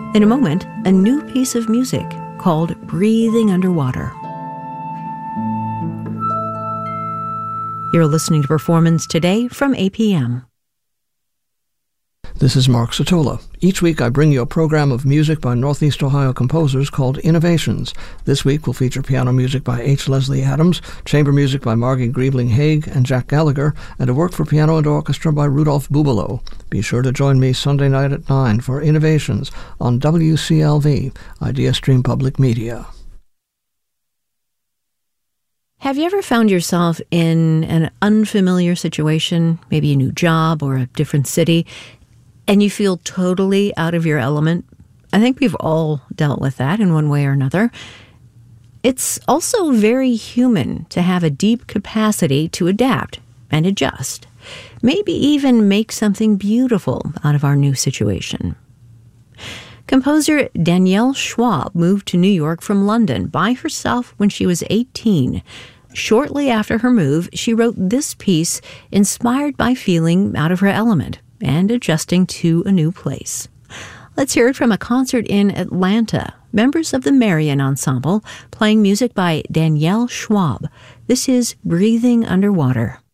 In a moment, a new piece of music called Breathing Underwater. You're listening to Performance Today from APM. This is Mark Satola. Each week I bring you a program of music by Northeast Ohio composers called Innovations. This week will feature piano music by H. Leslie Adams, chamber music by Margie Griebling-Haig and Jack Gallagher, and a work for piano and orchestra by Rudolph Bubalo. Be sure to join me Sunday night at 9 for Innovations on WCLV, Idea Stream Public Media. Have you ever found yourself in an unfamiliar situation, maybe a new job or a different city, and you feel totally out of your element? I think we've all dealt with that in one way or another. It's also very human to have a deep capacity to adapt and adjust, maybe even make something beautiful out of our new situation. Composer Danielle Schwab moved to New York from London by herself when she was 18. Shortly after her move, she wrote this piece inspired by feeling out of her element and adjusting to a new place. Let's hear it from a concert in Atlanta. Members of the Marion Ensemble playing music by Danielle Schwab. This is Breathing Underwater.